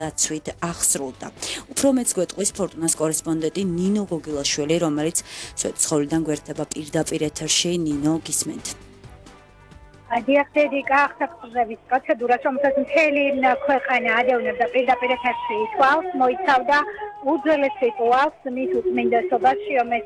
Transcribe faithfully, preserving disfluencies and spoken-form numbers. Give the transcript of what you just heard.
დაცვით აღსრულდა. Უფრო მეც გვეტყვის ფორტუნას კორესპონდენტი ნინო გოგილაშვილი, რომელიც ცხოველიდან გვერდება პირდაპირ ეთერში. ნინო, გისმენთ. დიახტედიკა აღსაყრების პროცედურას, რომელსაც მთელი ქვეყანა ადევნებდა პირდაპირ ეთერში თვალს, მოიცავდა უძველეს რიტუალს მის უწმინდესობას შიომეს